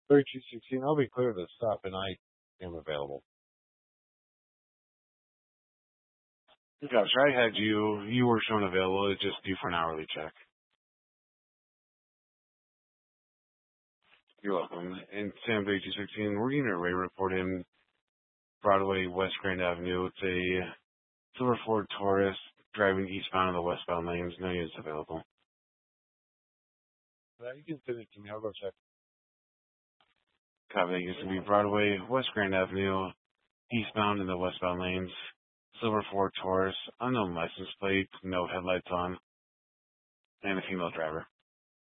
3216, I'll be clear to stop and I am available. Gosh, I had you were shown available. It's just due for an hourly check. You're welcome. And Sam 3216, we're going to array report him Broadway, West Grand Avenue. It's a silver Ford Taurus driving eastbound on the westbound lanes. No units available. You can send it to me. I'll go check. Copy. It's going to be Broadway, West Grand Avenue, eastbound in the westbound lanes. Silver Ford Taurus, unknown license plate, no headlights on, and a female driver.